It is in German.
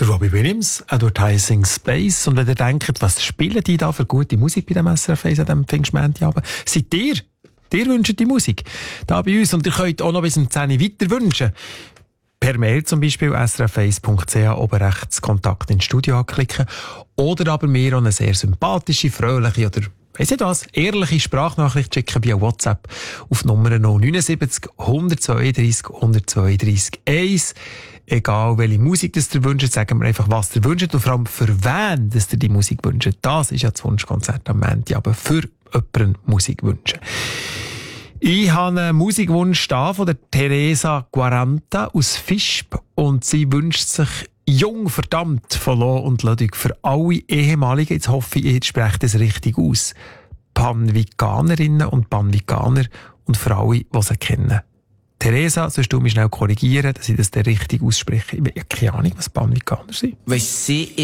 Der Robbie Williams, Advertising Space. Und wenn ihr denkt, was spielen die da für gute Musik bei dem SRF 1 an diesem Pfingstmontagabend? Seid ihr wünscht die Musik da bei uns. Und ihr könnt auch noch bis um 10 Uhr weiter wünschen. Per Mail zum Beispiel srf1.ch oben rechts Kontakt ins Studio anklicken. Oder aber mir auch eine sehr sympathische, fröhliche oder weiss nicht was, ehrliche Sprachnachricht schicken via WhatsApp auf Nummer 079 132 132 1. Egal welche Musik das ihr wünscht, sagen wir einfach, was ihr wünscht und vor allem für wen das ihr die Musik wünscht. Das ist ja das Wunschkonzert am Montag, aber für jemanden Musik wünschen. Ich habe einen Musikwunsch da von der Teresa Guaranta aus Visp und sie wünscht sich Jung verdammt von Lo und Ludwig für alle ehemaligen, jetzt hoffe ich, ich spreche das richtig aus, Panviganerinnen und Panviganer und für alle, die sie kennen. Teresa, sollst du mich schnell korrigieren, dass ich das richtig ausspreche? Ich habe keine Ahnung, was Panviganer sind. Weißt du,